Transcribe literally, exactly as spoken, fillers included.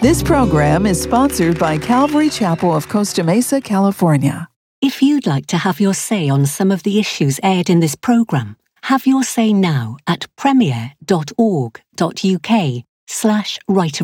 This program is sponsored by Calvary Chapel of Costa Mesa, California. If you'd like to have your say on some of the issues aired in this program, have your say now at premier.org.uk slash right